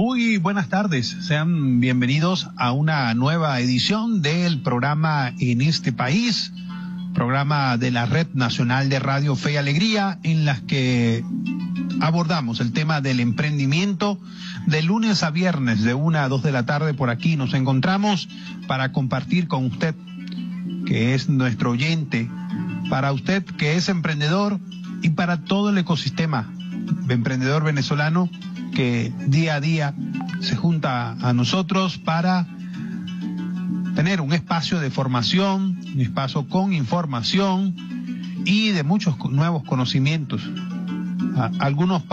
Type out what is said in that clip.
Muy buenas tardes, sean bienvenidos a una nueva edición del programa En este País, programa de la Red Nacional de Radio Fe y Alegría, en las que abordamos el tema del emprendimiento de lunes a viernes de 1 a 2 de la tarde. Por aquí nos encontramos para compartir con usted, que es nuestro oyente, para usted que es emprendedor y para todo el ecosistema emprendedor venezolano que día a día se junta a nosotros para tener un espacio de formación, un espacio con información y de muchos nuevos conocimientos. Algunos